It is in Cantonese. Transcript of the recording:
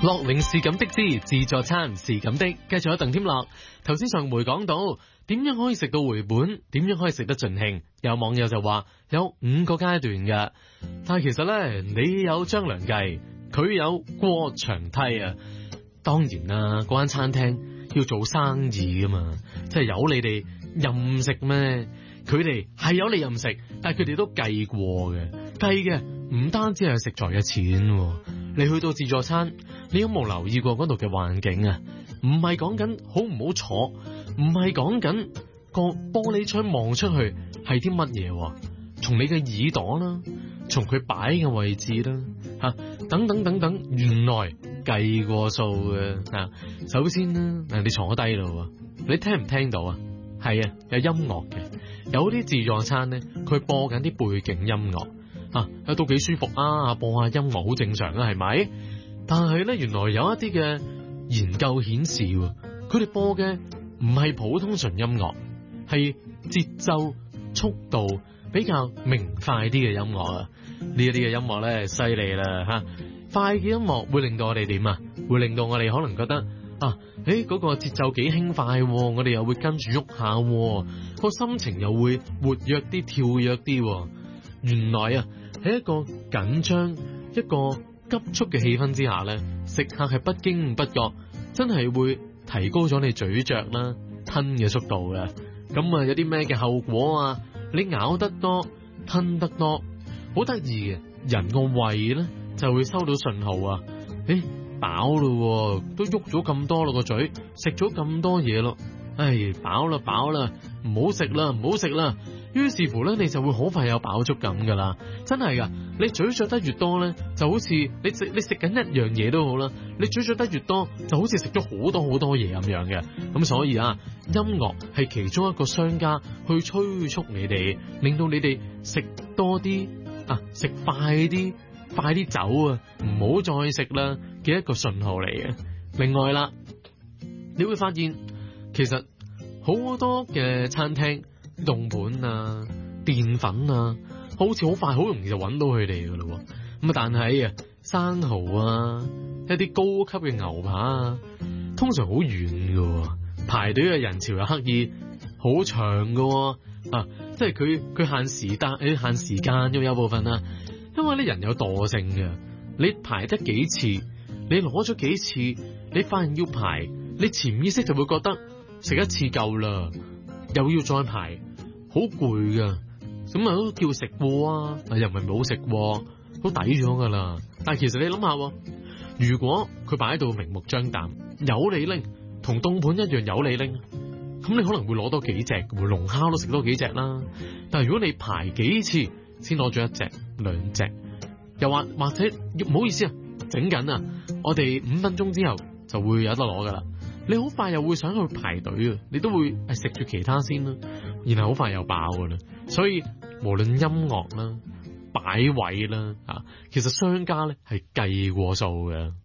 樂齡是咁的之自助餐是咁的，繼續有鄧添樂。頭先上回講到點樣可以食到回本，點樣可以食得盡興。有網友就話有5個階段嘅，但係其實呢，你有張良計，佢有過牆梯啊。當然啦，嗰間餐廳要做生意噶嘛，即係有你哋任食咩？佢哋係有你任食，但係佢哋都計過嘅，計嘅唔單止係食材嘅錢。你去到自助餐，你有冇留意過嗰度嘅環境啊？唔係講緊好唔好坐，唔係講緊個玻璃窗望出去係啲乜嘢，從你嘅耳朵啦，從佢擺嘅位置啦，等等等等，原來計過數嘅。首先啦，你坐低咯，你聽唔聽到啊？係啊，有音樂嘅，有啲自助餐咧，佢播緊啲背景音樂。都幾舒服啊！播下音樂好正常啊，係咪？但係咧，原來有一啲嘅研究顯示，佢哋播嘅唔係普通純音樂，係節奏速度比較明快啲嘅音樂啊！呢一啲嘅音樂咧，犀利啦吓！快嘅音樂會令到我哋點啊？會令到我哋可能覺得嗰個節奏幾輕快，我哋又會跟住喐下，個心情又會活躍啲、跳躍啲。原來啊，喺一個緊張、一個急速嘅氣氛之下咧，食客係不經不覺，真係會提高咗你咀嚼啦、吞嘅速度嘅。咁有啲咩嘅後果啊？你咬得多、吞得多，好得意嘅，人個胃咧就會收到信號啊！飽咯，都喐咗咁多咯個嘴，食咗咁多嘢咯，飽啦，唔好食啦，唔好食啦。於是乎咧，你就會好快有飽足感噶啦，真係噶。你咀嚼得越多咧，就好似你食緊一樣嘢都好啦，你咀嚼得越多，就好似食咗好多好多嘢咁樣嘅。咁所以音樂係其中一個商家去催促你哋，令到你哋食多啲食快啲走啊，唔好再食啦嘅一個信號嚟嘅。另外啦，你會發現其實好多嘅餐廳。凍盤啊、澱粉啊，好似好快好容易就揾到佢哋噶咯。咁但係生蠔啊，一啲高級嘅牛扒啊，通常好遠噶，排隊嘅人潮又刻意好長噶，即係佢限時間咁有部分啊，因為啲人有惰性嘅，你排得幾次，你攞咗幾次，你發現要排，你潛意識就會覺得食一次夠啦。又要再排，好攰噶，咁都叫食過啊，又唔係冇食過，好抵咗噶啦。但係其實你諗下，如果佢擺喺度明目張膽，有你拎，同凍盤一樣有你拎，咁你可能會攞多幾隻，龍蝦都食多幾隻啦。但係如果你排幾次先攞咗1隻、2隻，又或者唔好意思整緊啊，我哋5分鐘之後就會有得攞噶啦。你好快又會想去排隊啊！你都會食住其他先啦，然後好快又飽噶啦。所以無論音樂啦、擺位啦，其實商家咧係計過數嘅。